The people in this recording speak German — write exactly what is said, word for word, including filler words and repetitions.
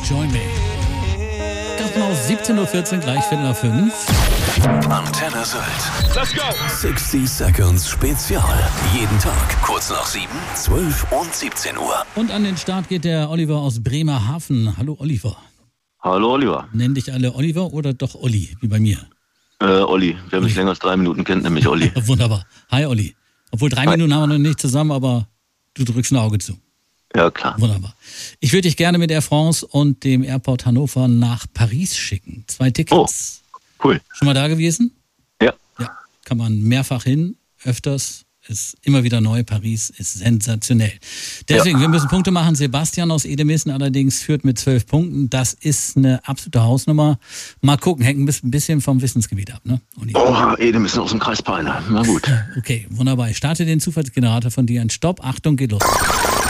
Join Me. Ganz genau siebzehn Uhr vierzehn, gleich Viertel nach fünf. Antenne Sylt. Let's go! sixty Seconds Spezial. Jeden Tag kurz nach sieben, zwölf und siebzehn Uhr. Und an den Start geht der Oliver aus Bremerhaven. Hallo Oliver. Hallo Oliver. Nennen dich alle Oliver oder doch Olli, wie bei mir? Äh, Olli. Wer mich länger als drei Minuten kennt, nämlich Olli. Wunderbar. Hi Olli. Obwohl drei Hi. Minuten haben wir noch nicht zusammen, aber du drückst ein Auge zu. Ja, klar. Wunderbar. Ich würde dich gerne mit Air France und dem Airport Hannover nach Paris schicken. Zwei Tickets. Oh, cool. Schon mal da gewesen? Ja. Ja. Kann man mehrfach hin, öfters. Ist immer wieder neu. Paris ist sensationell. Deswegen, Ja. wir müssen Punkte machen. Sebastian aus Edemissen allerdings führt mit zwölf Punkten. Das ist eine absolute Hausnummer. Mal gucken, hängt ein bisschen vom Wissensgebiet ab, ne? Olli? Oh, Edem ist aus dem Kreis Peine. Na gut. Okay, wunderbar. Ich starte den Zufallsgenerator von dir an Stopp. Achtung, geht los.